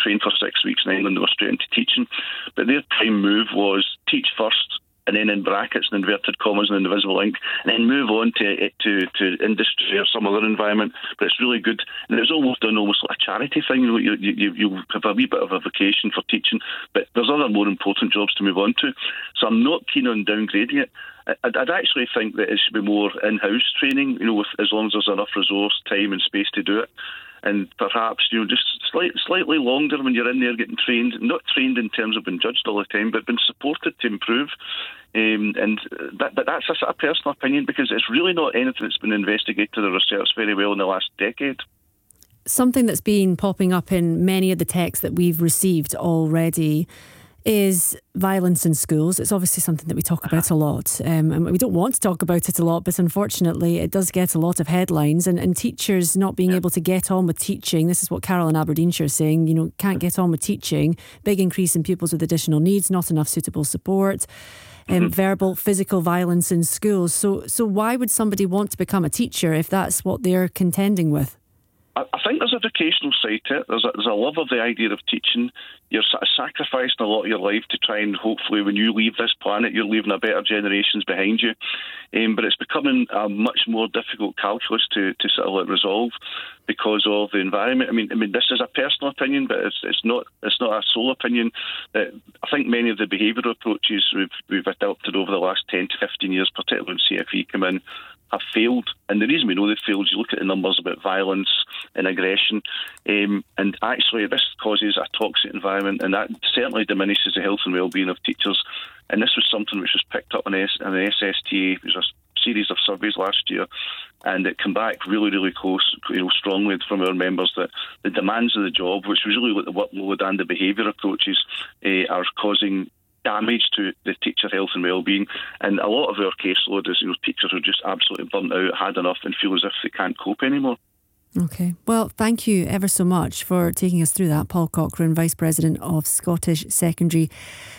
trained for 6 weeks in England, they were straight into teaching. But their prime move was teach first, and then in brackets and inverted commas and invisible ink, and then move on to industry or some other environment. But it's really good. And it was almost done almost like a charity thing. You have a wee bit of a vocation for teaching, but there's other more important jobs to move on to. So I'm not keen on downgrading it. I'd actually think that it should be more in-house training, as long as there's enough resource, time and space to do it. And perhaps, just slightly longer when you're in there getting trained, not trained in terms of being judged all the time, but being supported to improve. But that's a personal opinion, because it's really not anything that's been investigated or researched very well in the last decade. Something that's been popping up in many of the texts that we've received already is violence in schools. It's obviously something that we talk about a lot, and we don't want to talk about it a lot, but unfortunately it does get a lot of headlines, and teachers not being able to get on with teaching. This is what Carol in Aberdeenshire is saying, can't get on with teaching, big increase in pupils with additional needs, not enough suitable support, verbal, physical violence in schools. So why would somebody want to become a teacher if that's what they're contending with? I think there's a vocational side to it. There's a love of the idea of teaching. You're sort of sacrificing a lot of your life to try and hopefully when you leave this planet, you're leaving a better generations behind you. But it's becoming a much more difficult calculus to sort of resolve because of the environment. I mean, this is a personal opinion, but it's not a sole opinion. I think many of the behavioural approaches we've adopted over the last 10 to 15 years, particularly when CFE come in, have failed. And the reason we know they've failed is you look at the numbers about violence and aggression, and actually this causes a toxic environment, and that certainly diminishes the health and well-being of teachers. And this was something which was picked up on the SSTA. It was a series of surveys last year, and it came back really, really close, strongly from our members that the demands of the job, which was really what the workload and the behaviour approaches, are causing damage to the teacher health and well-being. And a lot of our caseload is teachers who are just absolutely burnt out, had enough, and feel as if they can't cope anymore. Okay. Well, thank you ever so much for taking us through that. Paul Cochrane, Vice President of Scottish Secondary